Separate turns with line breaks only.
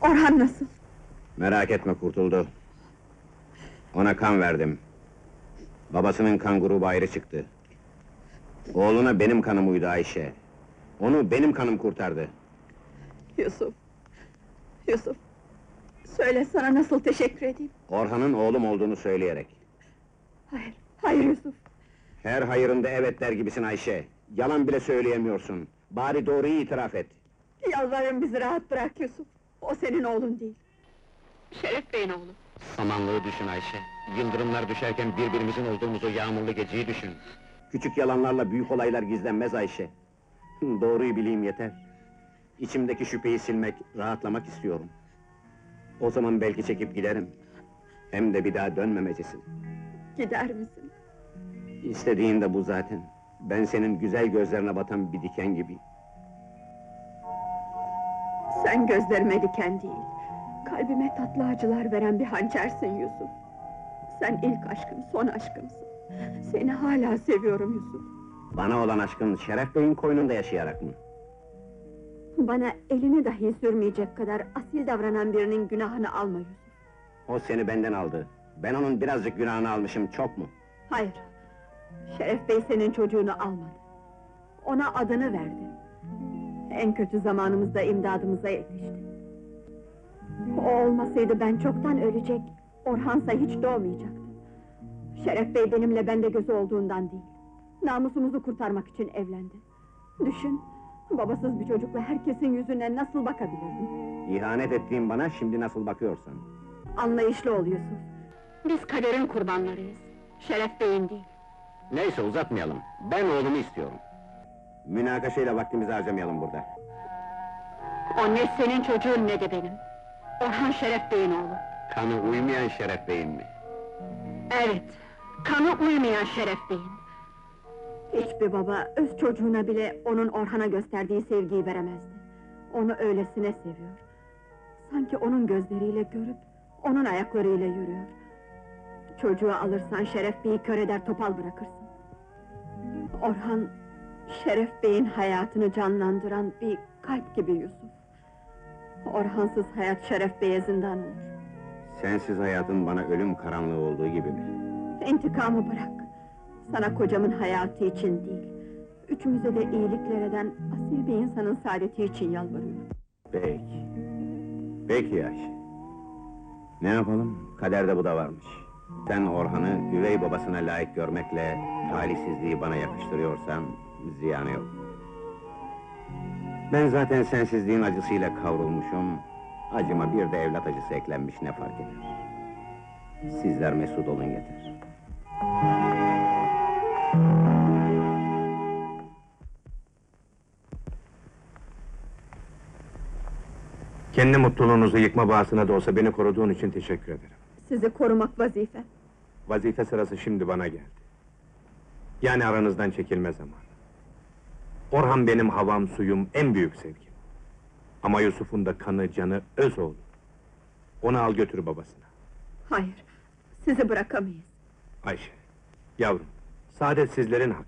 Orhan nasıl?
Merak etme, kurtuldu. Ona kan verdim. Babasının kan grubu ayrı çıktı. Oğluna benim kanım uydu Ayşe. Onu benim kanım kurtardı.
Yusuf! Yusuf! Söyle, sana nasıl teşekkür edeyim?
Orhan'ın oğlum olduğunu söyleyerek.
Hayır, hayır Yusuf!
Her hayırında evet der gibisin Ayşe. Yalan bile söyleyemiyorsun. Bari doğruyu itiraf et.
Yalvarırım, bizi rahat bırak Yusuf! O senin oğlun değil! Şeref Bey'in oğlu!
Samanlığı düşün Ayşe. Yıldırımlar düşerken birbirimizin olduğumuzu yağmurlu geceyi düşün. Küçük yalanlarla büyük olaylar gizlenmez Ayşe. Doğruyu bileyim yeter. İçimdeki şüpheyi silmek, rahatlamak istiyorum. O zaman belki çekip giderim. Hem de bir daha dönmemecesine.
Gider misin?
İstediğin de bu zaten. Ben senin güzel gözlerine batan bir diken gibiyim.
Sen gözlerime diken değil, kalbime tatlı acılar veren bir hançersin Yusuf! Sen ilk aşkım, son aşkımsın! Seni hala seviyorum Yusuf!
Bana olan aşkın Şeref Bey'in koynunda yaşayarak mı?
Bana elini dahi sürmeyecek kadar asil davranan birinin günahını alma Yusuf!
O seni benden aldı. Ben onun birazcık günahını almışım, çok mu?
Hayır! Şeref Bey senin çocuğunu almadı! Ona adını verdi! En kötü zamanımızda imdadımıza yetişti! O olmasaydı ben çoktan ölecek, Orhan'sa hiç doğmayacaktı! Şeref Bey benimle bende gözü olduğundan değil, namusumuzu kurtarmak için evlendi! Düşün, babasız bir çocukla herkesin yüzüne nasıl bakabilirdim?
İhanet ettiğin bana şimdi nasıl bakıyorsan.
Anlayışlı ol Yusuf! Biz kaderin kurbanlarıyız, Şeref Bey'in değil!
Neyse uzatmayalım, ben oğlumu istiyorum. Münakaşayla vaktimizi harcamayalım burada.
O ne senin çocuğun ne de benim! Orhan Şeref Bey'in oğlu!
Kanı uymayan Şeref Bey'in mi?
Evet, kanı uymayan Şeref Bey'in! Hiçbir baba, öz çocuğuna bile onun Orhan'a gösterdiği sevgiyi veremezdi. Onu öylesine seviyor. Sanki onun gözleriyle görüp, onun ayaklarıyla yürüyor. Çocuğu alırsan Şeref Bey'i kör eder, topal bırakırsın. Orhan, Şeref Bey'in hayatını canlandıran bir kalp gibi Yusuf. Orhansız hayat Şeref Bey'e zindan olur.
Sensiz hayatın bana ölüm karanlığı olduğu gibi mi?
İntikamı bırak! Sana kocamın hayatı için değil, üçümüze de iyilikler eden asil bir insanın saadeti için yalvarıyorum.
Peki. Peki Ayşe. Ne yapalım, kaderde bu da varmış. Sen Orhan'ı üvey babasına layık görmekle talihsizliği bana yakıştırıyorsan ziyanı yok. Ben zaten sensizliğin acısıyla kavrulmuşum. Acıma bir de evlat acısı eklenmiş, ne fark eder? Sizler mesut olun yeter. Kendi mutluluğunuzu yıkma bahasına da olsa beni koruduğun için teşekkür ederim.
Sizi korumak vazife.
Vazife sırası şimdi bana geldi. Yani aranızdan çekilme zamanı. Orhan benim havam, suyum, en büyük sevgim. Ama Yusuf'un da kanı, canı, öz oğlu. Onu al götür babasına.
Hayır, sizi bırakamayız.
Ayşe, yavrum, saadet sizlerin hakkı.